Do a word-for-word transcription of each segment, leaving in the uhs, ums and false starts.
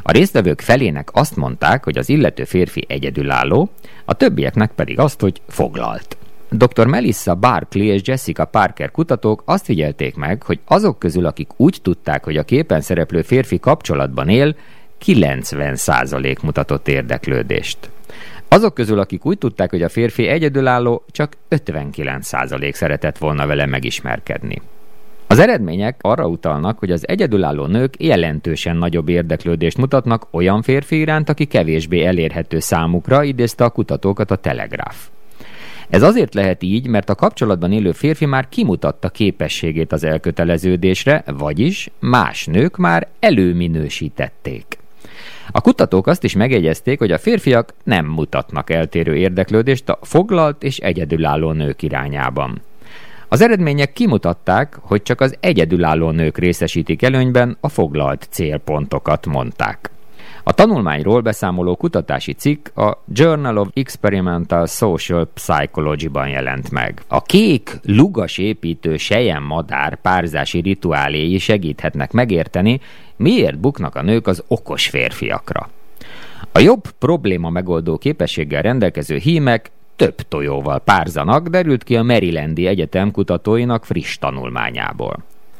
A résztvevők felének azt mondták, hogy az illető férfi egyedülálló, a többieknek pedig azt, hogy foglalt. doktor Melissa Barkley és Jessica Parker kutatók azt figyelték meg, hogy azok közül, akik úgy tudták, hogy a képen szereplő férfi kapcsolatban él, kilencven százalék mutatott érdeklődést. Azok közül, akik úgy tudták, hogy a férfi egyedülálló, csak ötvenkilenc százalék szeretett volna vele megismerkedni. Az eredmények arra utalnak, hogy az egyedülálló nők jelentősen nagyobb érdeklődést mutatnak olyan férfi iránt, aki kevésbé elérhető számukra, idézte a kutatókat a Telegraph. Ez azért lehet így, mert a kapcsolatban élő férfi már kimutatta képességét az elköteleződésre, vagyis más nők már előminősítették. A kutatók azt is megjegyezték, hogy a férfiak nem mutatnak eltérő érdeklődést a foglalt és egyedülálló nők irányában. Az eredmények kimutatták, hogy csak az egyedülálló nők részesítik előnyben a foglalt célpontokat, mondták. A tanulmányról beszámoló kutatási cikk a Journal of Experimental Social Psychology-ban jelent meg. A kék, lugasépítő selyemmadár párzási rituáléi segíthetnek megérteni, miért buknak a nők az okos férfiakra. A jobb probléma megoldó képességgel rendelkező hímek több tojóval párzanak, derült ki a Marylandi Egyetem kutatóinak friss tanulmányából.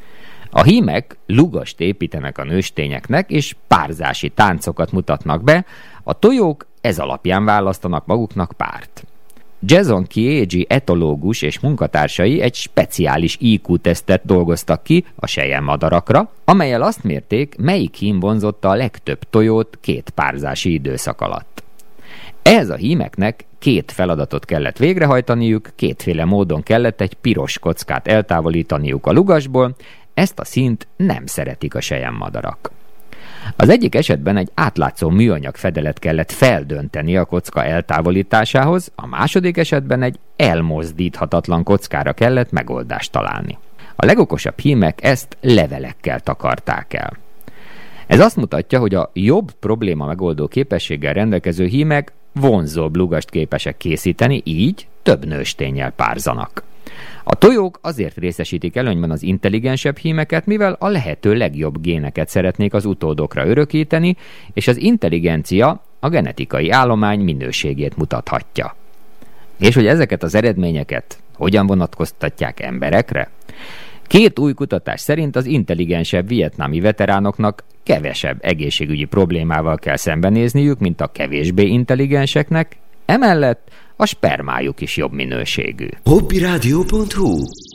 A hímek lugast építenek a nőstényeknek, és párzási táncokat mutatnak be, a tojók ez alapján választanak maguknak párt. Jason Kiegi etológus és munkatársai egy speciális í kú-tesztet dolgoztak ki a selyemmadarakra, amellyel azt mérték, melyik hím vonzotta a legtöbb tojót két párzási időszak alatt. Ehhez a hímeknek két feladatot kellett végrehajtaniuk, kétféle módon kellett egy piros kockát eltávolítaniuk a lugasból, ezt a színt nem szeretik a selyemmadarak. Az egyik esetben egy átlátszó műanyag fedelet kellett feldönteni a kocka eltávolításához, a második esetben egy elmozdíthatatlan kockára kellett megoldást találni. A legokosabb hímek ezt levelekkel takarták el. Ez azt mutatja, hogy a jobb probléma megoldó képességgel rendelkező hímek vonzóbb lugast képesek készíteni, így több nősténnyel párzanak. A tojók azért részesítik előnyben az intelligensebb hímeket, mivel a lehető legjobb géneket szeretnék az utódokra örökíteni, és az intelligencia a genetikai állomány minőségét mutathatja. És hogy ezeket az eredményeket hogyan vonatkoztatják emberekre? Két új kutatás szerint az intelligensebb vietnámi veteránoknak kevesebb egészségügyi problémával kell szembenézniük, mint a kevésbé intelligenseknek, emellett a spermájuk is jobb minőségű. hobbyradio pont hu